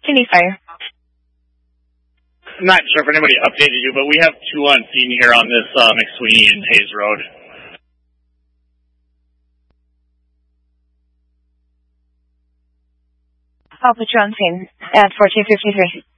Kidney fire. I'm not sure if anybody updated you, but we have 2 on scene here on this McSweeney and Hayes Road. I'll put you on scene at 1453.